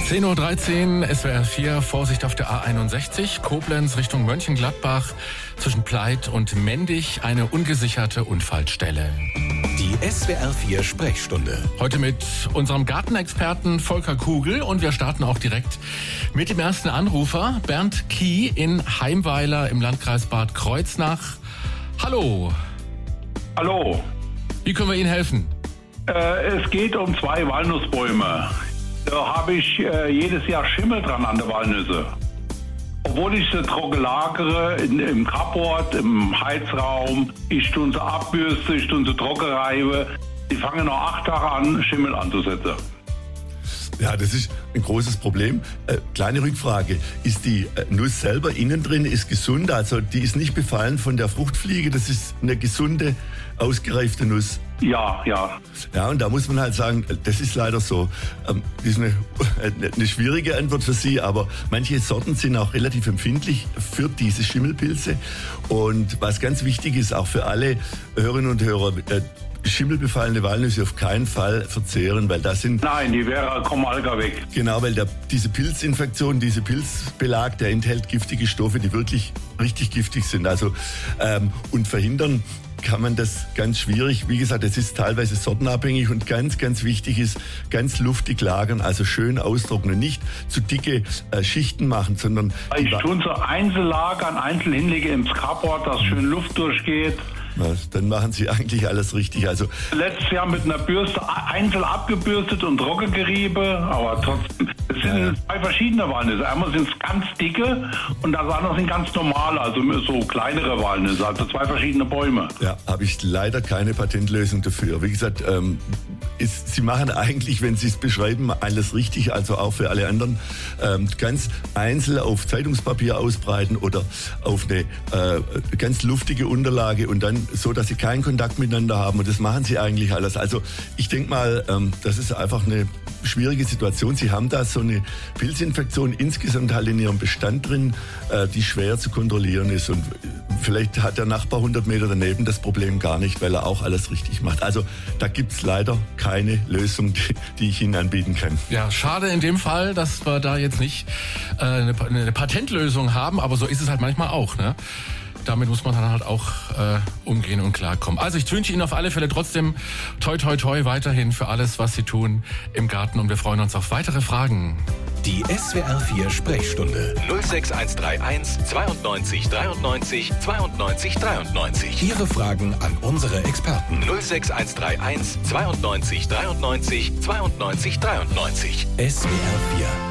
10:13 Uhr, SWR 4, Vorsicht auf der A61, Koblenz Richtung Mönchengladbach, zwischen Pleit und Mendig, eine ungesicherte Unfallstelle. Die SWR 4 Sprechstunde. Heute mit unserem Gartenexperten Volker Kugel und wir starten auch direkt mit dem ersten Anrufer, Bernd Kie in Heimweiler im Landkreis Bad Kreuznach. Hallo. Hallo. Wie können wir Ihnen helfen? Es geht um 2 Walnussbäume. Da habe ich jedes Jahr Schimmel dran an der Walnüsse. Obwohl ich sie trocken lagere im Carport, im Heizraum, ich tue sie abbürste, ich tue sie trocken reibe. Die fangen nach 8 Tagen an, Schimmel anzusetzen. Ja, das ist ein großes Problem. Kleine Rückfrage. Ist die Nuss selber innen drin ist gesund? Also die ist nicht befallen von der Fruchtfliege? Das ist eine gesunde, ausgereifte Nuss? Ja. Ja, und da muss man halt sagen, das ist leider so. Das ist eine schwierige Antwort für Sie, aber manche Sorten sind auch relativ empfindlich für diese Schimmelpilze. Und was ganz wichtig ist, auch für alle Hörerinnen und Hörer, schimmelbefallene Walnüsse auf keinen Fall verzehren, weil das sind... Nein, die kommen alle gar weg. Genau, weil diese Pilzinfektion, dieser Pilzbelag, der enthält giftige Stoffe, die wirklich richtig giftig sind. Also und verhindern kann man das ganz schwierig. Wie gesagt, es ist teilweise sortenabhängig und ganz, ganz wichtig ist, ganz luftig lagern, also schön austrocknen, nicht zu dicke Schichten machen, sondern... Ich tue so einzeln lagern, einzeln hinlege ins Carport, dass schön Luft durchgeht. Dann machen Sie eigentlich alles richtig. Also letztes Jahr mit einer Bürste einzeln abgebürstet und trocken geriebe, aber trotzdem. Es sind 2 verschiedene Walnüsse. Einmal sind es ganz dicke und das andere sind ganz normale, also so kleinere Walnüsse, also 2 verschiedene Bäume. Ja, habe ich leider keine Patentlösung dafür. Wie gesagt, Sie machen eigentlich, wenn Sie es beschreiben, alles richtig, also auch für alle anderen. Ganz einzeln auf Zeitungspapier ausbreiten oder auf eine ganz luftige Unterlage und dann so, dass Sie keinen Kontakt miteinander haben. Und das machen Sie eigentlich alles. Also ich denke mal, das ist einfach eine schwierige Situation. Sie haben da so eine Pilzinfektion insgesamt halt in Ihrem Bestand drin, die schwer zu kontrollieren ist. Und vielleicht hat der Nachbar 100 Meter daneben das Problem gar nicht, weil er auch alles richtig macht. Also da gibt's leider keine Lösung, die ich Ihnen anbieten kann. Ja, schade in dem Fall, dass wir da jetzt nicht eine Patentlösung haben, aber so ist es halt manchmal auch, ne? Damit muss man dann halt auch umgehen und klarkommen. Also ich wünsche Ihnen auf alle Fälle trotzdem toi toi toi weiterhin für alles, was Sie tun im Garten und wir freuen uns auf weitere Fragen. Die SWR 4 Sprechstunde 06131 92 93 92 93. Ihre Fragen an unsere Experten 06131 92 93 92 93. SWR 4